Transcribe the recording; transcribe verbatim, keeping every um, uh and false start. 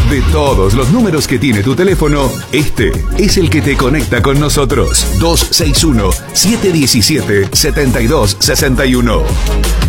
De todos los números que tiene tu teléfono, este es el que te conecta con nosotros. dos seis uno, siete uno siete, siete dos seis uno.